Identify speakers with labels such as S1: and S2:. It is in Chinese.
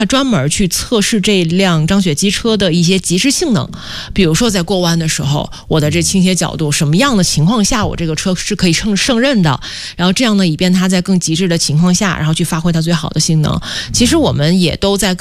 S1: 专门去测试这辆张雪机车的一些极致性能，比如说在过弯的时候，我的这倾斜角度，什么样的情况下我这个车是可以胜任的，然后这样呢，以便它在更极致的情况下，然后去发挥它最好的性能。其实我们也都在